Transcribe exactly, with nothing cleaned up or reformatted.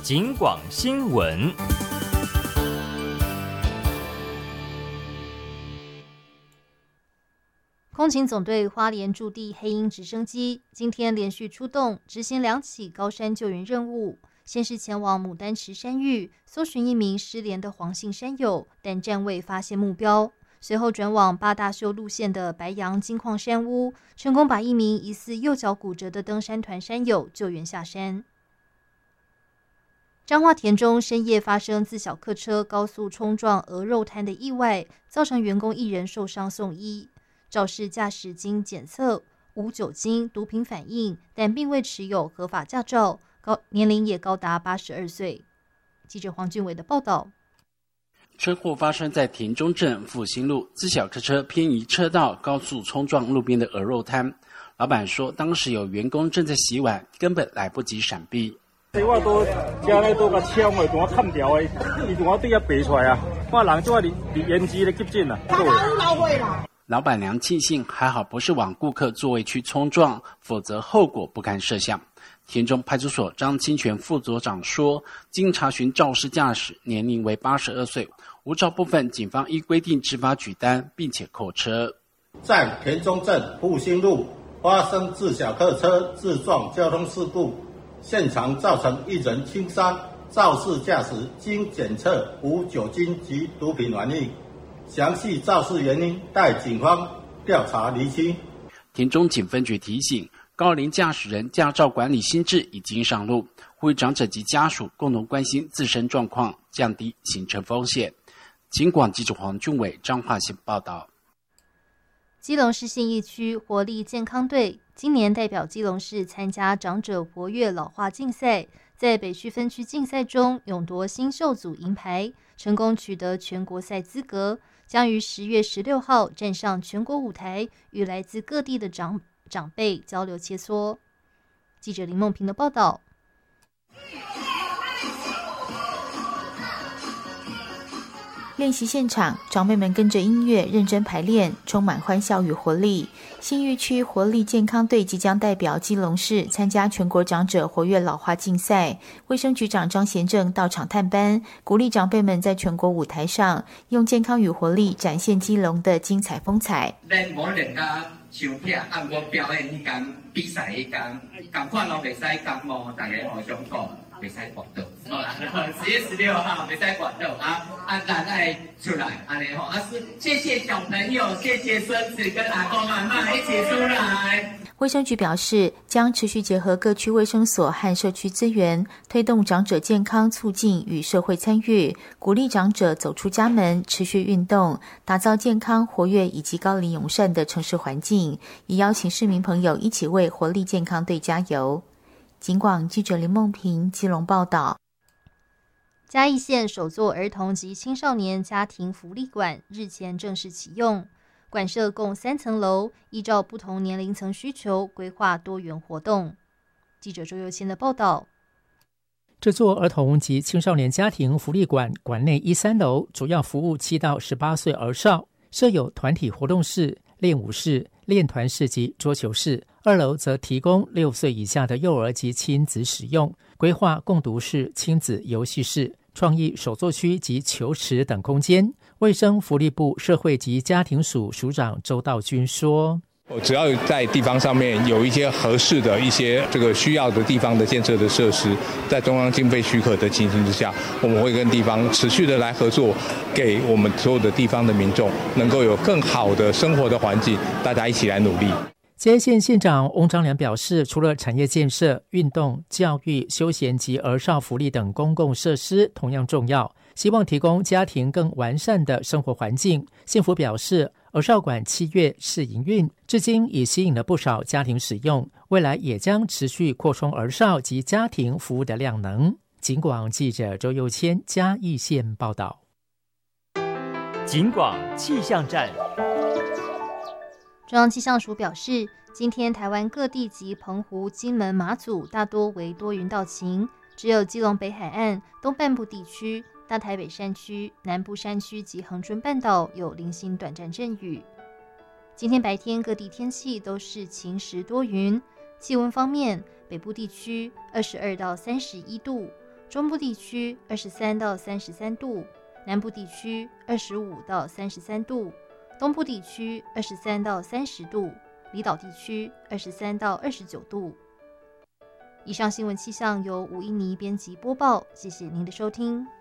警广新闻。 空勤总队花莲驻地黑鹰直升机今天连续出动，执行两起高山救援任务。先是前往牡丹池山域搜寻一名失联的黄姓山友，但暂未发现目标。随后转往八大秀路线的白杨金矿山屋，成功把一名疑似右脚骨折的登山团山友救援下山。彰化田中深夜发生自小客车高速冲撞鹅肉摊的意外，造成员工一人受伤送医。肇事驾驶经检测无酒精、毒品反应，但并未持有合法驾照，高年龄也高达八十二岁。记者黄俊伟的报道。 车祸发生在田中镇复兴路，自小客车偏移车道，高速冲撞路边的鹅肉摊。老板说，当时有员工正在洗碗，根本来不及闪避。 我都车咧都甲枪诶，同我探掉诶，伊同我对遐爬出来啊！看人就离离延吉咧急进啦。 老板娘庆幸还好不是往顾客座位区冲撞，否则后果不堪设想。田中派出所张清泉副所长说，经查询肇事驾驶年龄为八十二岁，无照部分警方依规定执法举单，并且扣车。 在田中镇复兴路发生自小客车自撞交通事故，现场造成一人轻伤，肇事驾驶经检测无酒精及毒品反应，详细肇事原因待警方调查厘清。 田中警分局提醒，高龄驾驶人驾照管理新制已经上路，呼吁长者及家属共同关心自身状况，降低行车风险。警广记者黄俊伟彰化县报道。 基隆市信义区活力健康队今年代表基隆市参加长者活跃老化竞赛，在北区分区竞赛中勇夺新秀组银牌，成功取得全国赛资格，将于十月十六号站上全国舞台，与来自各地的长长辈交流切磋。记者林梦平的报道。 练习现场，长辈们跟着音乐认真排练，充满欢笑与活力。信义区活力健康队即将代表基隆市参加全国长者活跃老化竞赛。卫生局长张贤政到场探班，鼓励长辈们在全国舞台上用健康与活力展现基隆的精彩风采。 相片按我表演迄天比赛迄天，同款咯，袂使感冒，大家互相讲，袂使滑倒。好啦，十月十六号袂使滑倒啊！啊，咱爱出来，安尼吼，啊是谢谢小朋友，谢谢孙子跟阿公阿嬷一起出来。 卫生局表示，将持续结合各区卫生所和社区资源，推动长者健康促进与社会参与，鼓励长者走出家门，持续运动，打造健康、活跃以及高龄友善的城市环境，也邀请市民朋友一起为活力健康队加油。警广记者林梦平基隆报道。 嘉义县首座儿童及青少年家庭福利馆日前正式启用，馆舍共三层楼，依照不同年龄层需求规划多元活动。记者周佑谦的报道。 这座儿童及青少年家庭福利馆馆内一三楼主要服务七到十八岁儿少，设有团体活动室、练舞室、练团室及桌球室。二楼则提供六岁以下的幼儿及亲子使用，规划共读室、亲子游戏室、创意手作区及球池等空间。卫生福利部社会及家庭署署长周道军说， 只要在地方上面有一些合适的一些这个需要的地方的建设的设施，在中央经费许可的情形之下，我们会跟地方持续的来合作，给我们所有的地方的民众能够有更好的生活的环境，大家一起来努力。 嘉义县县长翁章良表示，除了产业建设、运动、教育、休闲及儿少福利等公共设施同样重要，希望提供家庭更完善的生活环境。县府表示，儿少馆七月试营运，至今已吸引了不少家庭使用，未来也将持续扩充儿少及家庭服务的量能。警广记者周佑谦嘉义县报道。 警广气象站。 中央气象署表示，今天台湾各地及澎湖、金门、马祖大多为多云到晴，只有基隆北海岸、东半部地区、大台北山区、南部山区及恒春半岛有零星短暂阵雨。今天白天各地天气都是晴时多云，气温方面，北部地区二十二到三十一度， 中部地区二十三到三十三度，南部地区二十五到三十三度，东部地区二十三到三十度，离岛地区二十三到二十九度。以上新闻气象由吴依妮编辑播报，谢谢您的收听。